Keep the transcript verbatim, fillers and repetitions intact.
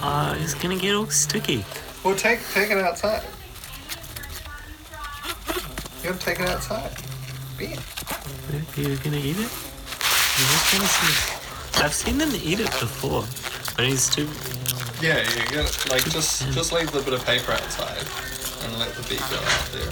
Uh, it's gonna get all sticky. Well, take take it outside. You have to take it outside. Bean. You're gonna eat it? You're just gonna see. I've seen them eat it before, but it's too. Yeah, you get like just just leave the bit of paper outside and let the bee go out there